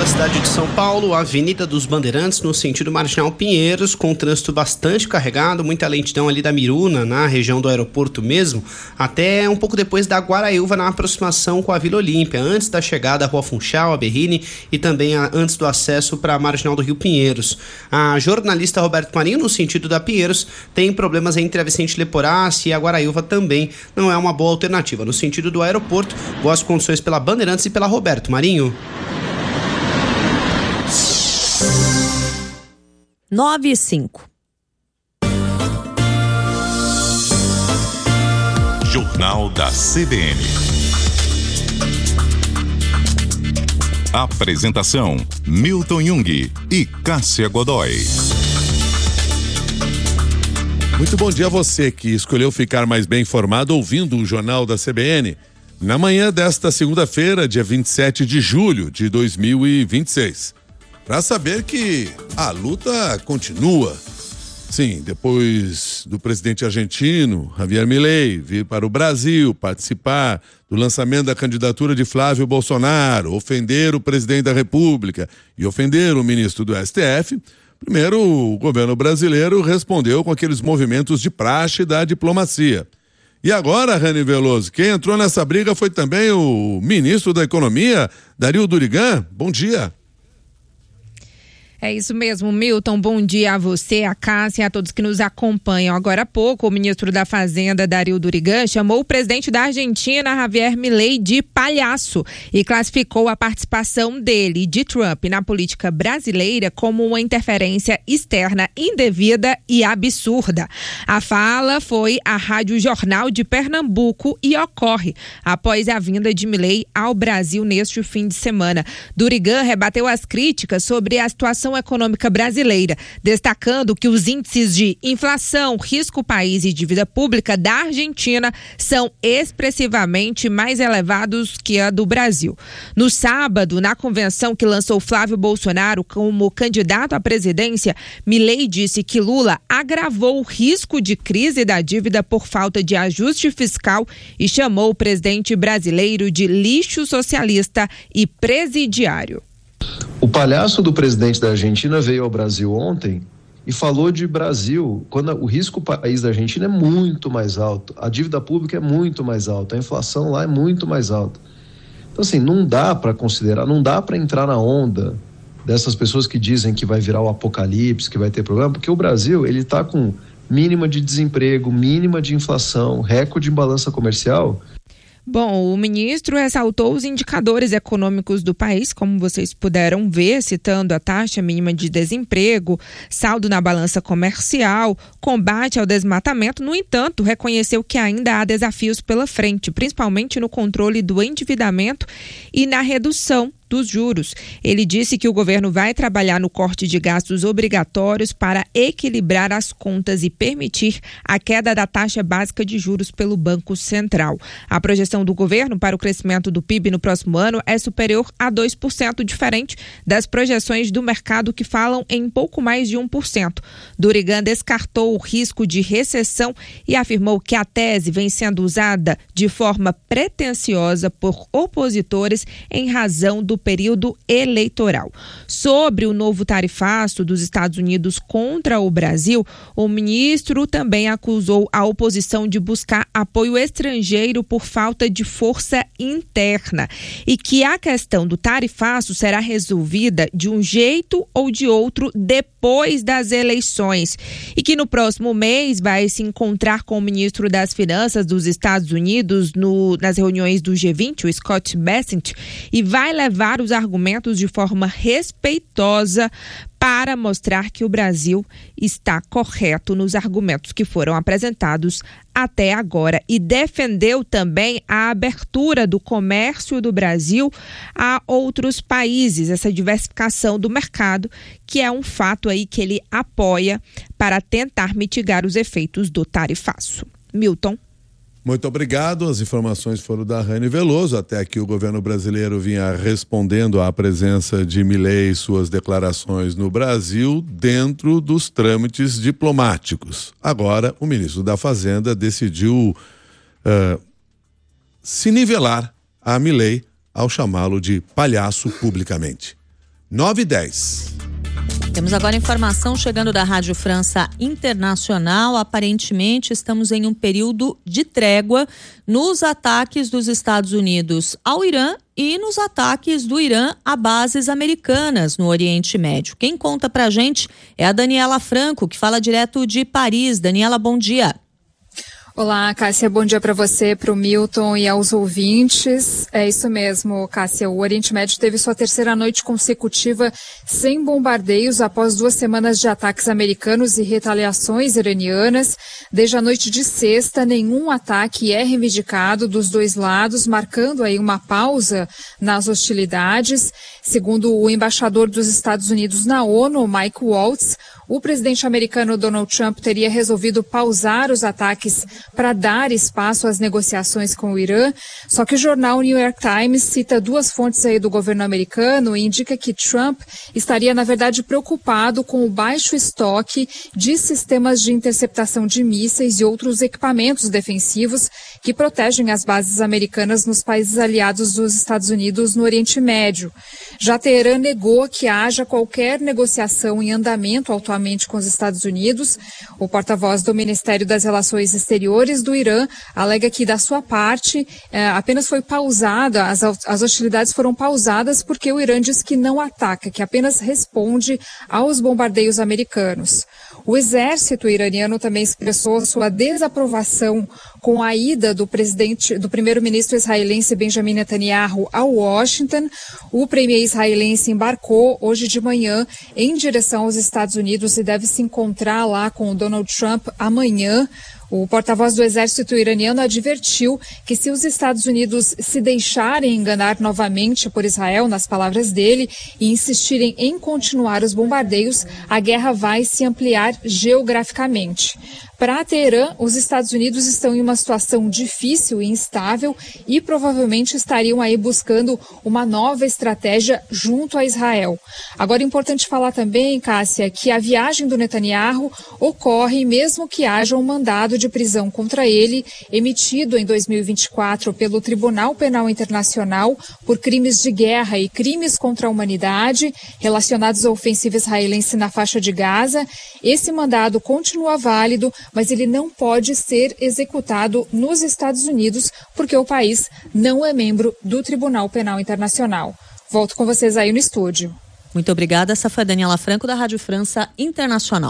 da cidade de São Paulo, Avenida dos Bandeirantes, no sentido Marginal Pinheiros, com trânsito bastante carregado, muita lentidão ali da Miruna, na região do aeroporto mesmo, até um pouco depois da Guaraúva, na aproximação com a Vila Olímpia, antes da chegada à Rua Funchal, a Berrini, e também antes do acesso para a Marginal do Rio Pinheiros. A jornalista Roberto Marinho, no sentido da Pinheiros, tem problemas entre a Vicente Leporassi e a Guaraúva, também não é uma boa alternativa. No sentido do aeroporto, boas condições pela Bandeirantes e pela Roberto Marinho. 9:05. Jornal da CBN. Apresentação: Milton Jung e Cássia Godoy. Muito bom dia a você que escolheu ficar mais bem informado ouvindo o Jornal da CBN. Na manhã desta segunda-feira, dia 27 de julho de 2026. Para saber que a luta continua. Sim, depois do presidente argentino, Javier Milei, vir para o Brasil participar do lançamento da candidatura de Flávio Bolsonaro, ofender o presidente da República e ofender o ministro do STF, primeiro o governo brasileiro respondeu com aqueles movimentos de praxe da diplomacia. E agora, Rani Veloso, quem entrou nessa briga foi também o ministro da Economia, Dario Durigan. Bom dia. É isso mesmo, Milton. Bom dia a você, a Cássia e a todos que nos acompanham. Agora há pouco, o ministro da Fazenda, Dario Durigan, chamou o presidente da Argentina, Javier Milei, de palhaço e classificou a participação dele, de Trump, na política brasileira como uma interferência externa indevida e absurda. A fala foi à Rádio Jornal de Pernambuco e ocorre após a vinda de Milei ao Brasil neste fim de semana. Durigan rebateu as críticas sobre a situação econômica brasileira, destacando que os índices de inflação, risco país e dívida pública da Argentina são expressivamente mais elevados que a do Brasil. No sábado, na convenção que lançou Flávio Bolsonaro como candidato à presidência, Milei disse que Lula agravou o risco de crise da dívida por falta de ajuste fiscal e chamou o presidente brasileiro de lixo socialista e presidiário. O palhaço do presidente da Argentina veio ao Brasil ontem e falou de Brasil, quando o risco país da Argentina é muito mais alto, a dívida pública é muito mais alta, a inflação lá é muito mais alta. Então, assim, não dá para considerar, não dá para entrar na onda dessas pessoas que dizem que vai virar o apocalipse, que vai ter problema, porque o Brasil, ele está com mínima de desemprego, mínima de inflação, recorde em balança comercial. Bom, o ministro ressaltou os indicadores econômicos do país, como vocês puderam ver, citando a taxa mínima de desemprego, saldo na balança comercial, combate ao desmatamento. No entanto, reconheceu que ainda há desafios pela frente, principalmente no controle do endividamento e na redução dos juros. Ele disse que o governo vai trabalhar no corte de gastos obrigatórios para equilibrar as contas e permitir a queda da taxa básica de juros pelo Banco Central. A projeção do governo para o crescimento do PIB no próximo ano é superior a 2%, diferente das projeções do mercado que falam em pouco mais de 1%. Durigan descartou o risco de recessão e afirmou que a tese vem sendo usada de forma pretensiosa por opositores em razão do período eleitoral. Sobre o novo tarifaço dos Estados Unidos contra o Brasil, o ministro também acusou a oposição de buscar apoio estrangeiro por falta de força interna e que a questão do tarifaço será resolvida de um jeito ou de outro depois das eleições e que no próximo mês vai se encontrar com o ministro das Finanças dos Estados Unidos nas reuniões do G20, o Scott Bessent, e vai levar os argumentos de forma respeitosa para mostrar que o Brasil está correto nos argumentos que foram apresentados até agora e defendeu também a abertura do comércio do Brasil a outros países, essa diversificação do mercado, que é um fato aí que ele apoia para tentar mitigar os efeitos do tarifaço. Milton. Muito obrigado, as informações foram da Rani Veloso. Até aqui o governo brasileiro vinha respondendo à presença de Milei e suas declarações no Brasil dentro dos trâmites diplomáticos. Agora o ministro da Fazenda decidiu se nivelar a Milei ao chamá-lo de palhaço publicamente. 9h10. Temos agora informação chegando da Rádio França Internacional. Aparentemente, estamos em um período de trégua nos ataques dos Estados Unidos ao Irã e nos ataques do Irã a bases americanas no Oriente Médio. Quem conta pra gente é a Daniela Franco, que fala direto de Paris. Daniela, bom dia. Olá, Cássia, bom dia para você, para o Milton e aos ouvintes. É isso mesmo, Cássia, o Oriente Médio teve sua terceira noite consecutiva sem bombardeios após 2 semanas de ataques americanos e retaliações iranianas. Desde a noite de sexta, nenhum ataque é reivindicado dos dois lados, marcando aí uma pausa nas hostilidades. Segundo o embaixador dos Estados Unidos na ONU, Mike Waltz, o presidente americano Donald Trump teria resolvido pausar os ataques para dar espaço às negociações com o Irã. Só que o jornal New York Times cita 2 fontes aí do governo americano e indica que Trump estaria, na verdade, preocupado com o baixo estoque de sistemas de interceptação de mísseis e outros equipamentos defensivos que protegem as bases americanas nos países aliados dos Estados Unidos no Oriente Médio. Já Teherã negou que haja qualquer negociação em andamento atualmente com os Estados Unidos. O porta-voz do Ministério das Relações Exteriores do Irã alega que, da sua parte, apenas foi pausada, as hostilidades foram pausadas porque o Irã diz que não ataca, que apenas responde aos bombardeios americanos. O exército iraniano também expressou sua desaprovação com a ida do primeiro-ministro israelense Benjamin Netanyahu a Washington. O premier israelense embarcou hoje de manhã em direção aos Estados Unidos e deve se encontrar lá com o Donald Trump amanhã. O porta-voz do exército iraniano advertiu que se os Estados Unidos se deixarem enganar novamente por Israel, nas palavras dele, e insistirem em continuar os bombardeios, a guerra vai se ampliar geograficamente. Para Teherã, os Estados Unidos estão em uma situação difícil e instável e provavelmente estariam aí buscando uma nova estratégia junto a Israel. Agora, é importante falar também, Cássia, que a viagem do Netanyahu ocorre mesmo que haja um mandado de prisão contra ele, emitido em 2024 pelo Tribunal Penal Internacional por crimes de guerra e crimes contra a humanidade relacionados à ofensiva israelense na faixa de Gaza. Esse mandado continua válido, mas ele não pode ser executado nos Estados Unidos porque o país não é membro do Tribunal Penal Internacional. Volto com vocês aí no estúdio. Muito obrigada. Essa foi a Daniela Franco da Rádio França Internacional.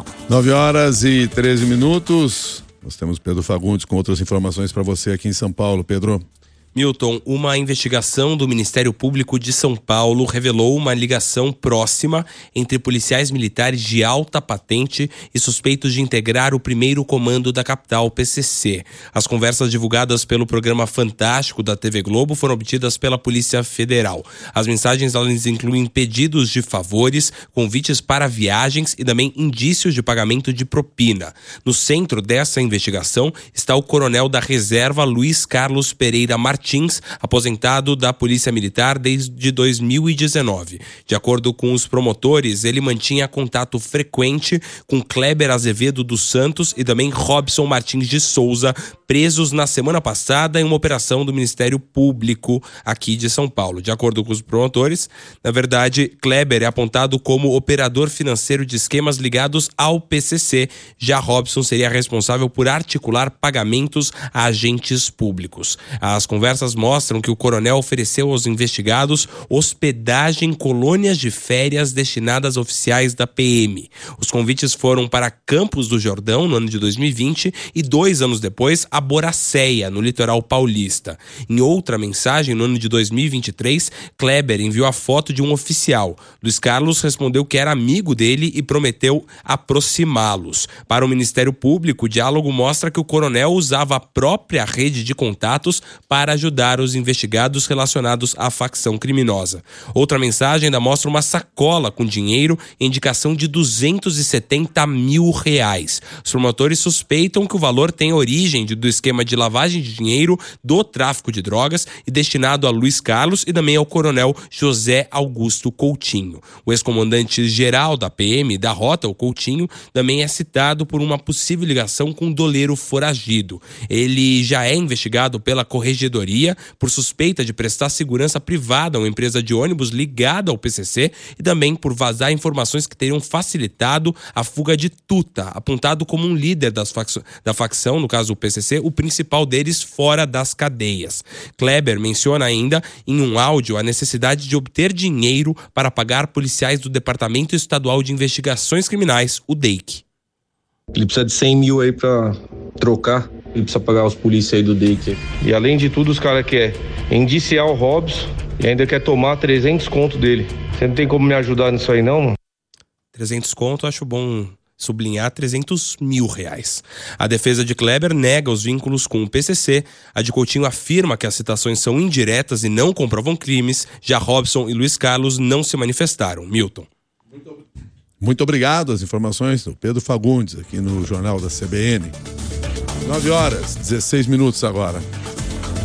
9h13. Nós temos Pedro Fagundes com outras informações para você aqui em São Paulo. Pedro. Milton, uma investigação do Ministério Público de São Paulo revelou uma ligação próxima entre policiais militares de alta patente e suspeitos de integrar o primeiro comando da capital, PCC. As conversas divulgadas pelo programa Fantástico da TV Globo foram obtidas pela Polícia Federal. As mensagens elas incluem pedidos de favores, convites para viagens e também indícios de pagamento de propina. No centro dessa investigação está o coronel da reserva Luiz Carlos Pereira Martins, aposentado da Polícia Militar desde 2019. De acordo com os promotores, ele mantinha contato frequente com Kleber Azevedo dos Santos e também Robson Martins de Souza, presos na semana passada em uma operação do Ministério Público aqui de São Paulo. De acordo com os promotores, na verdade, Kleber é apontado como operador financeiro de esquemas ligados ao PCC. Já Robson seria responsável por articular pagamentos a agentes públicos. As conversas mostram que o coronel ofereceu aos investigados hospedagem em colônias de férias destinadas a oficiais da PM. Os convites foram para Campos do Jordão, no ano de 2020, e 2 anos depois, a Boracéia, no litoral paulista. Em outra mensagem, no ano de 2023, Kleber enviou a foto de um oficial. Luiz Carlos respondeu que era amigo dele e prometeu aproximá-los. Para o Ministério Público, o diálogo mostra que o coronel usava a própria rede de contatos para ajudar os investigados relacionados à facção criminosa. Outra mensagem ainda mostra uma sacola com dinheiro em indicação de R$270 mil. Os promotores suspeitam que o valor tem origem do esquema de lavagem de dinheiro do tráfico de drogas e destinado a Luiz Carlos e também ao coronel José Augusto Coutinho. O ex-comandante-geral da PM da Rota, o Coutinho, também é citado por uma possível ligação com um doleiro foragido. Ele já é investigado pela Corregedoria auditoria por suspeita de prestar segurança privada a uma empresa de ônibus ligada ao PCC e também por vazar informações que teriam facilitado a fuga de Tuta, apontado como um líder da facção, no caso o PCC, o principal deles fora das cadeias. Kleber menciona ainda em um áudio a necessidade de obter dinheiro para pagar policiais do Departamento Estadual de Investigações Criminais, o DEIC. Ele precisa de 100 mil aí pra trocar, ele precisa pagar os polícias aí do DEIC. E além de tudo, os caras querem indiciar o Robson e ainda quer tomar 300 conto dele. Você não tem como me ajudar nisso aí não, mano? 300 conto, acho bom sublinhar, 300 mil reais. A defesa de Kleber nega os vínculos com o PCC. A de Coutinho afirma que as citações são indiretas e não comprovam crimes. Já Robson e Luiz Carlos não se manifestaram. Milton. Muito obrigado. As informações do Pedro Fagundes aqui no Jornal da CBN. 9 horas, 16 minutos agora.